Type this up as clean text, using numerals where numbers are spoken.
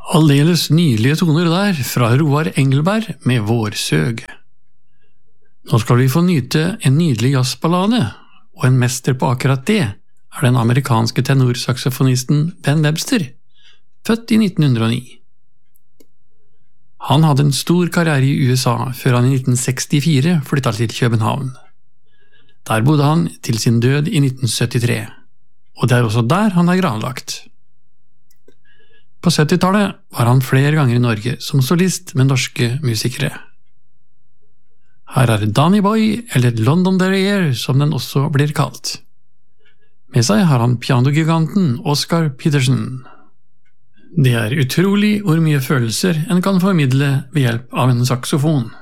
Aldeles nylige toner der fra Roar Engelberg med Vårsøg. Nå skal vi få nyte en nydelig jazzballade, og en mester på akkurat det er den amerikanske tenorsaksofonisten Ben Webster, født i 1909. Han hadde en stor karriere i USA før han i 1964 flyttet til København. Der bodde han til sin død i 1973, og det er også der han er gravlagt. På 70-tallet var han flere ganger i Norge som solist med norske musikere. Her er Danny Boy, eller Londonderrier som den også blir kalt. Med seg har han pianogiganten Oscar Peterson. Det er utrolig hvor mye følelser en kan formidle ved hjelp av en saksofon.